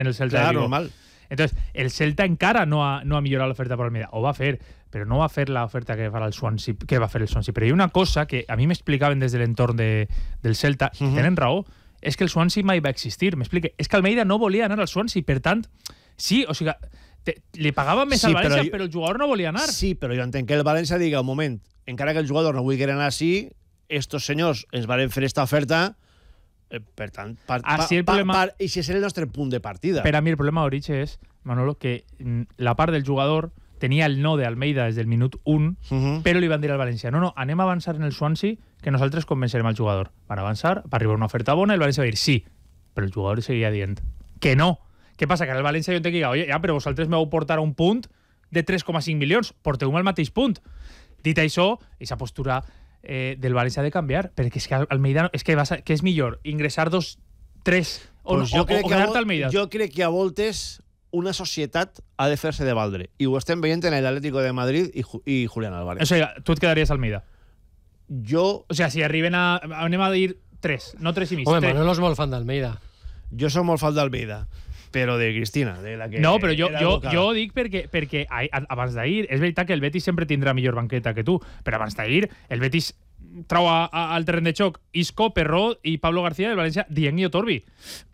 en el Celta de Vigo. Normal. Entonces, el Celta encara no ha millorat l'oferta per Almeida. Ho va fer, però no va fer l'oferta que farà el Swansea, que va fer el Swansea. Però hi ha una cosa que a mi m'explicaven des de l'entorn del Celta, i tenen raó, és que el Swansea mai va existir. M'explique. És que Almeida no volia anar al Swansea, per tant, sí, o sigui, li pagaven més al València, però el jugador no volia anar. Sí, però jo entenc que el València diga, un moment, encara que el jugador no vulgui anar així, estos senyors ens van fer esta oferta, per tant, i si és el nostre punt de partida. Per a mi el problema d'origen és, Manolo, que la part del jugador tenia el no d'Almeida des del minut 1, però li van dir al València, no, anem a avançar en el Swansea, que nosaltres convencerem al jugador. Van avançar, va arribar una oferta bona, i el València va dir sí, però el jugador seguia dient que no. Què passa? Que ara el València jo entenc que diga, oye, ja, però vosaltres m'heu portat a un punt de 3,5 milions, porteu-me al mateix punt. Dit això, aquesta postura del València ha de canviar, perquè és que Almeida és que és millor ingressar 2, 3 o quedar-te Almeida. Jo crec que a voltes una societat ha de fer-se de valdre, i ho estem veient en l'Atlético de Madrid i Julián Álvarez. O sigui, tu et quedaries Almeida? Jo... O sigui, si arriben anem a dir 3, no 3 i mig. Home, Manolo és molt fan d'Almeida. Jo soc molt fan d'Almeida, però de Cristina, de la que... No, però jo dic perquè abans d'ahir, és veritat que el Betis sempre tindrà millor banqueta que tu, però abans d'ahir el Betis trau al terreny de xoc Isco, Perró i Pablo García del València dient i Otorbi.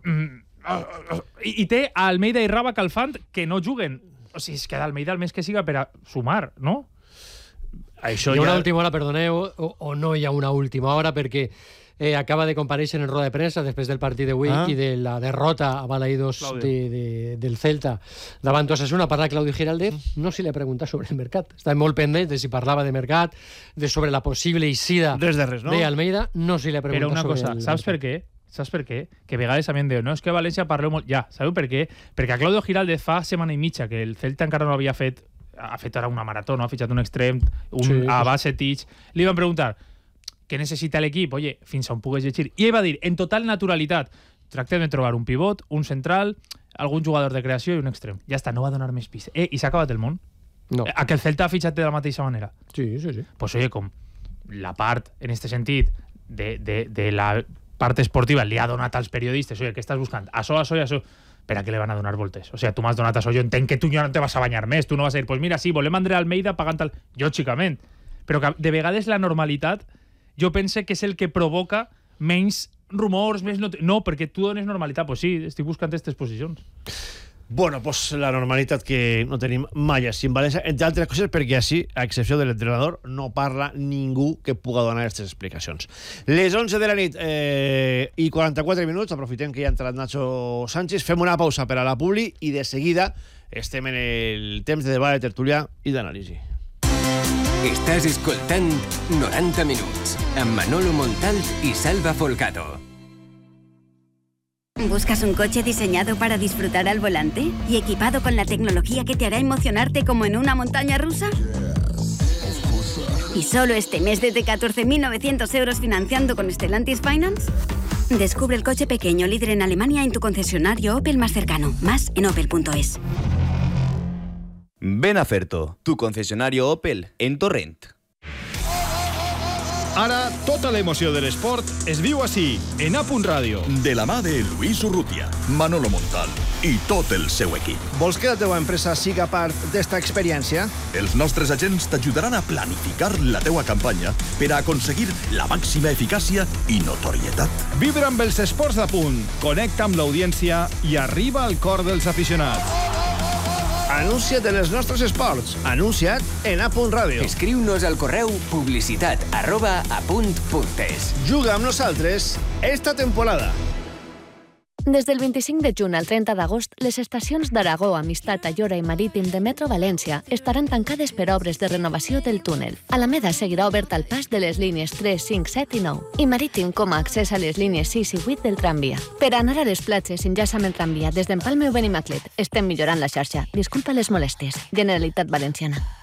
I té a Almeida i Raba calfant que no juguen. O sigui, es queda Almeida el mes que siga per a sumar, no? Això hi ha una última hora, perdoneu, o no hi ha una última hora, perquè acaba de comparèixer en roda de premsa després del partit d'avui i de la derrota a Balaïdos del Celta davant Osasuna. Parla Claudio Giraldez, no se li ha preguntat sobre el mercat. Estava molt pendent de si parlava de mercat, sobre la possible eixida d'Almeida. No se li ha preguntat sobre el mercat. Però una cosa, saps per què? Saps per què? Que a vegades també em diu, no, és que València parleu molt... Ja, sabeu per què? Perquè a Claudio Giraldez fa setmana i mitja que el Celta encara no havia fet... Ha fet ara una marató, no? Ha fitxat un extrem, a Basetic. Li van preguntar què necessita l'equip? Oye, fins on pugues llegir. I ell va dir, en total naturalitat, tractem de trobar un pivot, un central, algun jugador de creació i un extrem. Ja està, no va donar més pista. I s'ha acabat el món? No. A que el Celta ha fitxat de la mateixa manera? Sí. Pues oye, com la part, en este sentit, de la part esportiva li ha donat als periodistes, oye, què estàs buscant? Això i això. Per a què li van a donar voltes? O sigui, tu m'has donat això, jo entenc que tu ja no te vas a banyar més, tu no vas a dir, pues mira, sí, volem André Almeida pagant tal... Lògicament. Però que de vegades la normalitat jo pense que és el que provoca menys rumors, més... No, perquè tu dones normalitat. Pues sí, estic buscant aquestes posicions. Bueno, pues la normalitat que no tenim mai així en València, entre altres coses perquè així, a excepció de l'entrenador, no parla ningú que puga donar aquestes explicacions. Les 11 de la nit i 44 minuts, aprofitem que ja ha entrat Nacho Sánchez, fem una pausa per a la publi i de seguida estem en el temps de debat, de tertúlia i d'anàlisi. Estàs escoltant 90 minuts amb Manolo Montal i Salva Folcato. ¿Buscas un coche diseñado para disfrutar al volante y equipado con la tecnología que te hará emocionarte como en una montaña rusa? ¿Y solo este mes desde 14.900 euros financiando con Stellantis Finance? Descubre el coche pequeño líder en Alemania en tu concesionario Opel más cercano. Más en opel.es. Ven a Ferto, tu concesionario Opel en Torrent. Ara, tota l'emoció de l'esport es viu així, en A.Radio. De la mà de Lluís Urrutia, Manolo Montal i tot el seu equip. Vols que la teva empresa siga part d'esta experiència? Els nostres agents t'ajudaran a planificar la teua campanya per a aconseguir la màxima eficàcia i notorietat. Vibra amb els esports d'Apunt, connecta amb l'audiència i arriba al cor dels aficionats. Anuncia't en els nostres esports. Anuncia't en A.Radio. Escriu-nos al correu publicitat@apunt.es. Juga amb nosaltres esta temporada. Des del 25 de juny al 30 d'agost, les estacions d'Aragó, Amistat, Ayora i Marítim de Metro València estaran tancades per obres de renovació del túnel. Alameda seguirà obert al pas de les línies 3, 5, 7 i 9 i Marítim com a accés a les línies 6 i 8 del tramvia. Per anar a les platges, enllaça amb el tramvia des d'Empalme o Benimaclet. Estem millorant la xarxa. Disculpa les molèsties. Generalitat Valenciana.